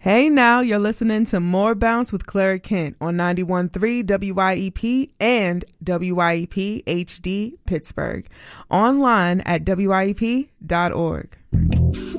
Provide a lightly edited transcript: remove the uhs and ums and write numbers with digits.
Hey now, you're listening to More Bounce with Clara Kent on 91.3 WYEP and WYEP HD Pittsburgh. Online at WYEP.org.